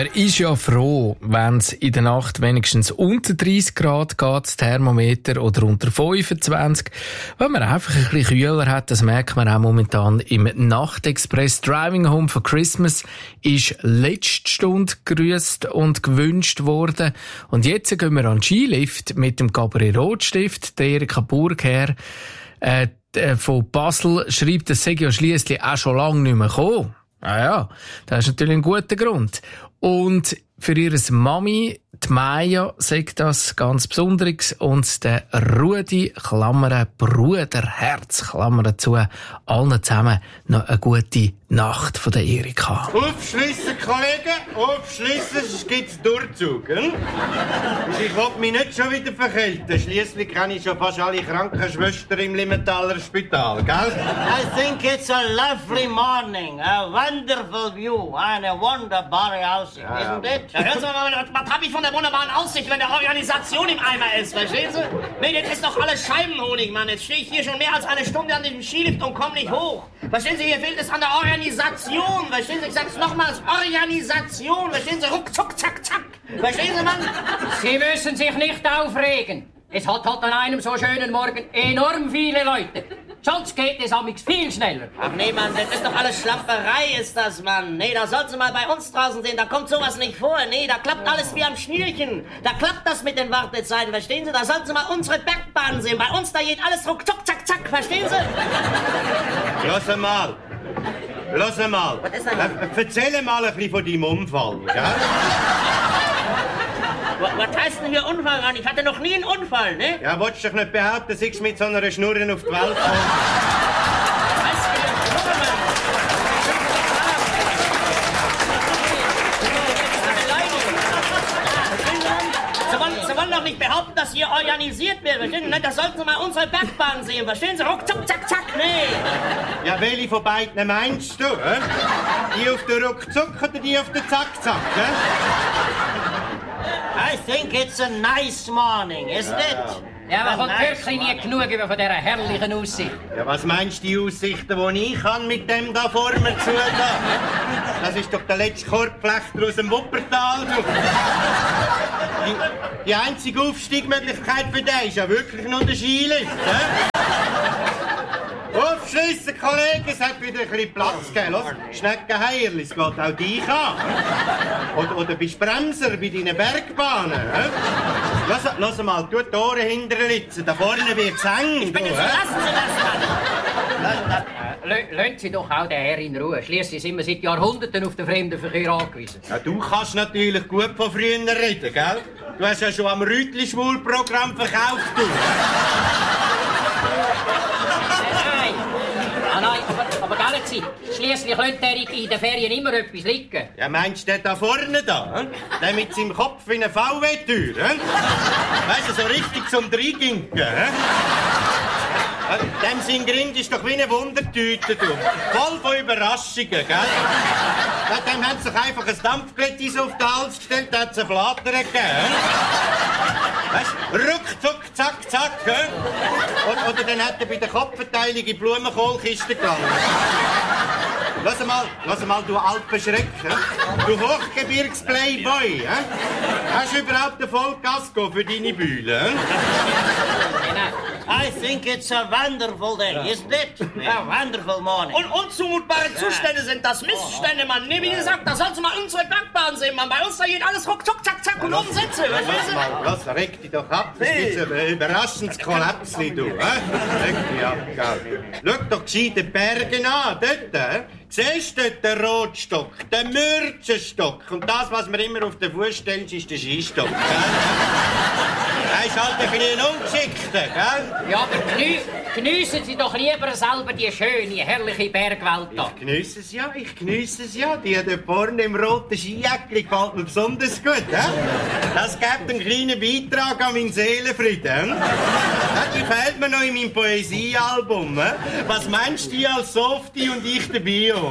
Man ist ja froh, wenn es in der Nacht wenigstens unter 30 Grad geht, das Thermometer, oder unter 25. Wenn man einfach ein bisschen kühler hat, das merkt man auch momentan im Nachtexpress. Driving Home for Christmas ist letzte Stunde gegrüßt und gewünscht worden. Und jetzt gehen wir an den Skilift mit dem Gabriel Rotstift, der Erika Burgherr von Basel schreibt, das sei ja schliesslich auch schon lange nicht mehr gekommen. Ja, das ist natürlich ein guter Grund. Und für ihre Mami, die Maya, sagt das ganz Besonderes. Und der Rudi, Klammern, Bruder, Herz, Klammern zu, allen zusammen noch eine gute Nacht von der Erika. Aufschliessen, Kollegen, aufschliessen, sonst gibt's Durchzug. Hm? Ich will mich nicht schon wieder verkälten. Schliesslich kenne ich schon fast alle Krankenschwestern im Limmentaler Spital, gell? I think it's a lovely morning, a wonderful view, eine wunderbare Aussicht, isn't it? Ja, hören Sie mal, was hab ich von der wunderbaren Aussicht, wenn der Organisation im Eimer ist, verstehen Sie? Nee, das ist doch alles Scheibenhonig, Mann. Jetzt stehe ich hier schon mehr als eine Stunde an diesem Skilift und komme nicht hoch. Verstehen Sie, hier fehlt es an der Organisation. Verstehen Sie, ich sag's nochmals, Organisation. Verstehen Sie, ruckzuck, zack, zack. Verstehen Sie, Mann? Sie müssen sich nicht aufregen. Es hat an einem so schönen Morgen enorm viele Leute. Sonst geht es amigs viel schneller. Ach nee, Mann, das ist doch alles Schlamperei, ist das, Mann. Nee, da sollten Sie mal bei uns draußen sehen, da kommt sowas nicht vor. Nee, da klappt alles wie am Schnürchen. Da klappt das mit den Wartezeiten, verstehen Sie? Da sollten Sie mal unsere Bergbahn sehen. Bei uns, da geht alles ruckzuck, zack, zack, verstehen Sie? Lass mal. Was ist denn? Erzähl mal ein bisschen von deinem Unfall, gell? Was heißt denn hier Unfall, Mann? Ich hatte noch nie einen Unfall, ne? Ja, wolltest du doch nicht behaupten, dass ich mit so einer Schnurren auf die Welt komme? Was für eine Schnurre, Mann? Sie wollen doch nicht behaupten, dass hier organisiert wird, verstehen Sie? Nein, da sollten Sie mal unsere Bergbahn sehen, verstehen Sie? Ruckzuck, zack, zack, nee! Ja, welche von beiden meinst du, Die auf der Ruckzuck oder die auf der Zack-Zack, I think it's a nice morning, isn't it? Ja, man kommt wirklich nie genug über von dieser herrlichen Aussicht. Ja, was meinst du, die Aussichten, die ich habe mit dem da vor mir zu Das ist doch der letzte Korbflechter aus dem Wuppertal. Die einzige Aufstiegsmöglichkeit für den ist ja wirklich nur der Skilift. Aufschliessen, Kollegen, es hat wieder ein bisschen Platz gegeben. Schneckenheierli, es geht auch dich an. Oder bist du Bremser bei deinen Bergbahnen? Lass mal, tu die Ohren hinterlitzen, da vorne wird's eng. Bitte verlassen Sie das, Mann! Lassen Sie doch auch den Herr in Ruhe. Schliesslich sind wir seit Jahrhunderten auf den Fremdenverkehr angewiesen. Ja, du kannst natürlich gut von früher reden, gell? Du hast ja schon am Rütli-Schwul-Programm verkauft, du. Nein, aber gar nicht Sie. Schliesslich lässt der in den Ferien immer etwas liegen. Ja, meinst du den da vorne da? Der mit seinem Kopf wie eine VW-Tür? Weißt du, so richtig zum Dreiginken? Dem sein Grind ist doch wie eine Wundertüte, du. Voll von Überraschungen, gell? Dem haben sie sich einfach ein Dampfglättis auf den Hals gestellt, da hat es einen Flatter gegeben. Weißt du, ruckzuck, zack, zack, gell? Oder dann hat er bei der Kopfverteilung in die Blumenkohlkiste gelangt. Lass mal, du Alpenschreck, du Hochgebirgsplayboy, hast du überhaupt einen Vollkasko für deine Bühne? I think it's a wonderful day, isn't it? A wonderful morning. Und unzumutbare Zustände sind das Missstände, Mann. Nee, wie gesagt, da sollst du mal unsere Bergbahn sehen, Mann. Bei uns da geht alles ruckzuck, zack, zack und oben Sitze. Lass, reg dich doch ab. Das gibt ein überraschendes Kollaps, du. Reg dich ab, gell. Schau doch gescheit die Berge an, dort. Siehst du dort den Rotstock, den Mürzenstock? Und das, was man immer auf den Fuß stellt, ist der Skistock, gell? Er ist halt ein bisschen ungeschickter, gell? Ja, aber geniessen Sie doch lieber selber die schöne, herrliche Bergwelt da. Ich geniesse es ja. Die da vorne im roten Skijäckchen gefällt mir besonders gut, Das gibt einen kleinen Beitrag an meinen Seelenfrieden, Die fehlt mir noch in meinem Poesiealbum, Was meinst du als Softie und ich der Bio,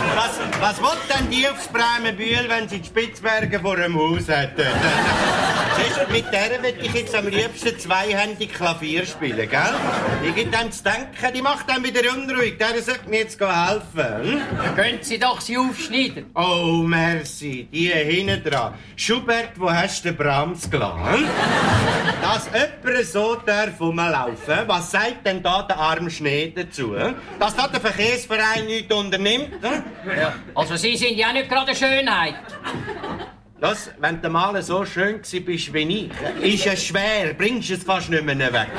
Was will denn die aufs Bremenbühl, wenn sie die Spitzbergen vor dem Haus hat? Siehst, mit der will ich jetzt am liebsten zweihändig Klavier spielen, gell? Ich gebe dem zu denken, die macht dann wieder unruhig. Der sollte mir jetzt helfen. Hm? Können Sie doch sie aufschneiden. Oh, merci. Die hinten dran. Schubert, wo hast du den Brahms gelassen? Dass jemand so darf rumlaufen, was sagt denn da der arme Schnee dazu? Dass da der Verkehrsverein nichts unternimmt? Ja. Also Sie sind ja nicht gerade eine Schönheit. Das, wenn du mal so schön bist wie ich, ist es schwer, bringst es fast nicht mehr weg.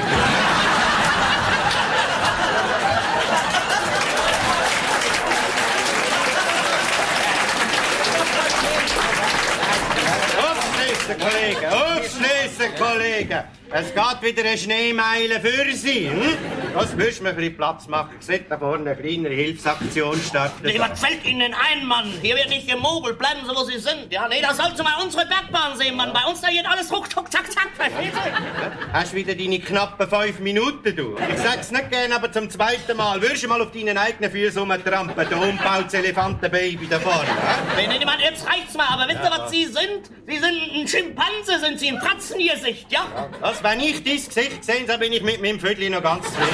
Aufschliessen, Kollegen! Es geht wieder eine Schneemeile für Sie. Hm? Das müssen wir ein bisschen Platz machen. Ich sehe da vorne eine kleine Hilfsaktion starten. Nee, was fällt Ihnen ein, Mann? Hier wird nicht gemogelt. Bleiben Sie, wo Sie sind. Ja, nee, da sollst du mal unsere Bergbahn sehen, Mann. Bei uns, da geht alles ruck, tuck, zack, zack. Verstehst du? Ja, hast wieder deine knappen 5 Minuten, du? Ich sag's nicht gern, aber zum zweiten Mal. Würdest du mal auf deinen eigenen Füßen rumtrampen? Da umbaut's Elefantenbaby da vorne. Nee, nee, Mann, jetzt reicht's mal. Aber wisst ihr, was Sie sind? Sie sind ein Schimpanse, sind Sie. Ein Pratzengesicht, ja? Das, wenn ich dein Gesicht sehe, dann bin ich mit meinem Viertel noch ganz zufrieden.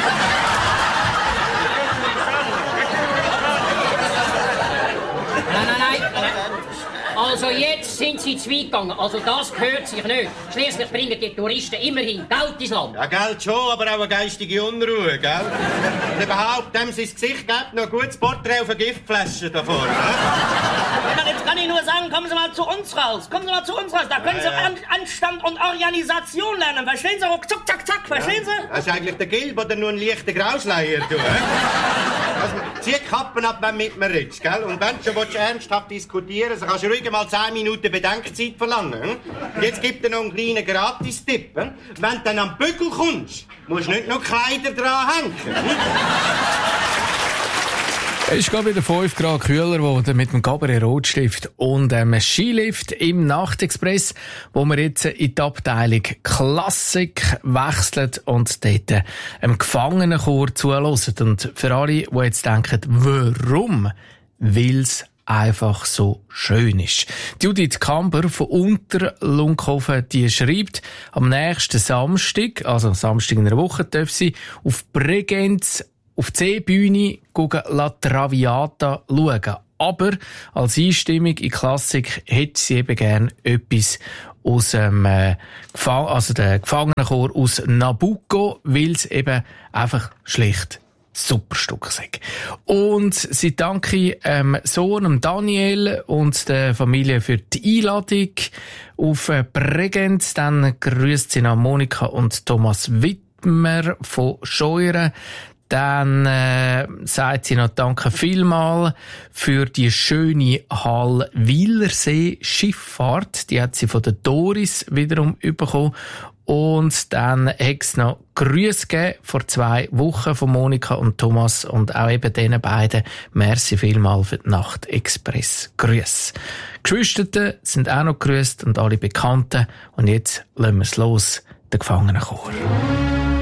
Nein. Also jetzt sind Sie zu weit gegangen. Also das gehört sich nicht. Schließlich bringen die Touristen immerhin Geld ins Land. Ja, Geld schon, aber auch eine geistige Unruhe, gell? Und überhaupt, dem sein Gesicht gibt, noch ein gutes Porträt auf eine Giftflasche da vorne. Ja, jetzt kann ich nur sagen, kommen Sie mal zu uns raus. Kommen Sie mal zu uns raus. Da können Sie Anstand und Organisation lernen. Verstehen Sie? Ruck, zack, zack. Verstehen Sie? Das ist eigentlich der Gilb oder nur ein leichter Grausleier, du, also, zieh die Kappen ab, wenn du mit mir redest, gell? Und wenn du schon ernsthaft diskutieren, so kannst du ruhig mal 10 Minuten Bedenkzeit verlangen. Hm? Und jetzt gibt dir noch einen kleinen Gratis-Tipp. Hm? Wenn du dann am Bügel kommst, musst du nicht noch Kleider dran hängen. Hm? Es ist gerade wieder 5 Grad kühler geworden mit dem Cabaret Rotstift und einem Skilift im Nachtexpress, wo wir jetzt in die Abteilung Klassik wechseln und dort einem Gefangenenchor zuhören. Und für alle, die jetzt denken, warum? Weil's einfach so schön ist. Judith Kamper von Unterlunkhofen, die schreibt, am nächsten Samstag, also Samstag in einer Woche, darf sie auf Bregenz auf die Seebühne La Traviata schauen. Aber als Einstimmung in Klassik hätte sie eben gern etwas aus dem der Gefangenenchor aus Nabucco, weil es eben einfach schlicht super Stück sind. Und sie danke Sohn Daniel und der Familie für die Einladung auf Bregenz. Dann grüßt sie nach Monika und Thomas Wittmer von Scheuren. Dann sagt sie noch Danke vielmal für die schöne Hall-Wielersee Schifffahrt. Die hat sie von der Doris wiederum bekommen. Und dann hat es noch Grüße gegeben vor 2 Wochen von Monika und Thomas und auch eben diesen beiden. Merci vielmal für die Nacht-Express-Grüße. Geschwister sind auch noch grüßt und alle Bekannten. Und jetzt lassen wir es los, der Gefangenenchor.